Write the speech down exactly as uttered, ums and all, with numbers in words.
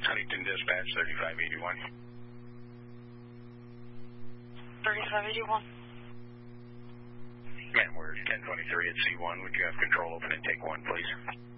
Huntington Dispatch, thirty-five eighty-one. thirty-five eighty-one. Yeah, we're ten twenty-three at C one. Would you have control open and take one, please?